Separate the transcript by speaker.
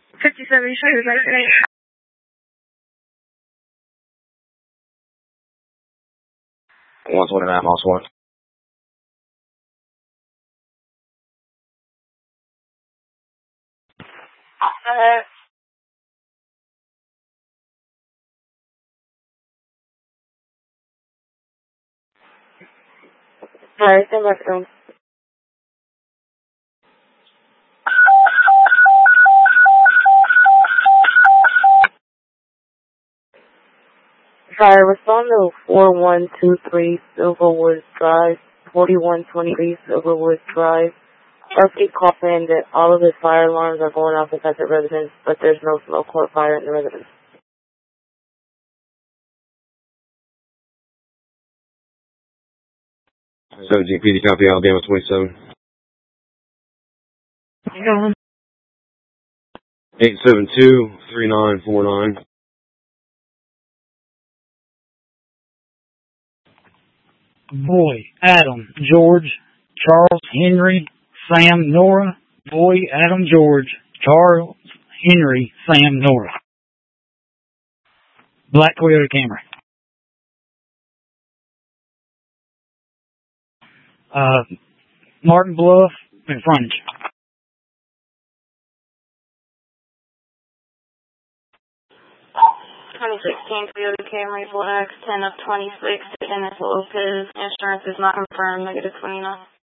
Speaker 1: 57 Shires, right today.
Speaker 2: One 29, Moss 1.
Speaker 1: Alright, stand by for them. Fire, respond to 4123 Silverwood Drive, 4123 Silverwood Drive. RP call in that all of the fire alarms are going off inside the residence, but there's no smoke or fire in the residence.
Speaker 2: So GPD copy Alabama 27. 872-3949.
Speaker 3: Boy, Adam, George, Charles, Henry, Sam, Nora. Boy, Adam, George, Charles, Henry, Sam, Nora. Black Toyota Camry. Martin Bluff and frontage.
Speaker 1: 2016 Toyota Camry Black, 10 of 26, Dennis Lopez. Insurance is not confirmed, -29.